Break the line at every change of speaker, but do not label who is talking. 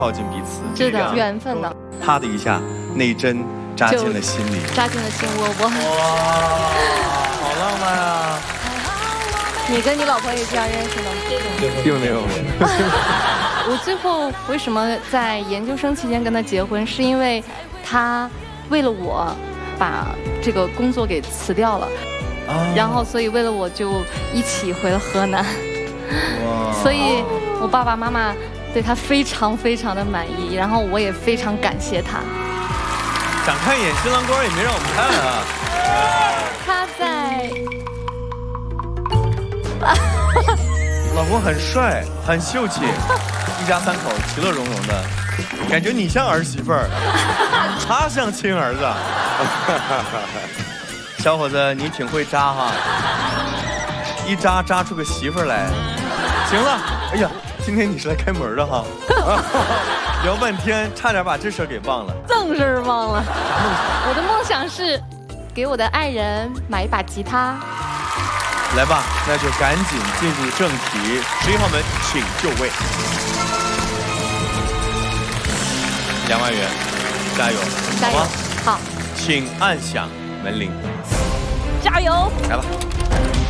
靠近彼此，
是的，缘分的。
啪的一下，那一针扎进了心里，
扎进了心窝窝。
哇，好浪漫啊！
你跟你老婆也这样认识的吗？
并没有。
我最后为什么在研究生期间跟他结婚，是因为他为了我把这个工作给辞掉了，然后所以为了我就一起回了河南。所以我爸爸妈妈对他非常非常的满意，然后我也非常感谢他。
想看演新郎官也没让我们看啊。
他在
老公很帅，很秀气，一家三口其乐融融的，感觉你像儿媳妇儿，他像亲儿子。小伙子，你挺会扎哈，一扎出个媳妇儿来。行了，哎呀，今天你是来开门的哈。聊半天，差点把这事儿给忘了。
正事儿忘了。我的梦想是给我的爱人买一把吉他。
来吧，那就赶紧进入正题。11号门，请就位。2万元，加油，
加油，
好吗？
好，
请按响门铃。
加油，
来吧。